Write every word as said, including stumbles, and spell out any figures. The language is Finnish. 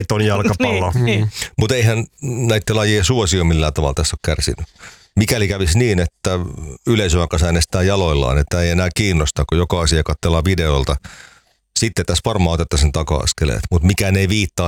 Ton jalkapallo. niin, niin. Mutta eihän näiden lajien suosio millään tavalla tässä ole kärsinyt. Mikäli kävisi niin, että yleisö alkaisi äänestää jaloillaan, että ei enää kiinnosta, kun joka asia katsellaan videolta, sitten tässä varmaan otettaisiin taka-askeleet, mutta mikään ei viittaa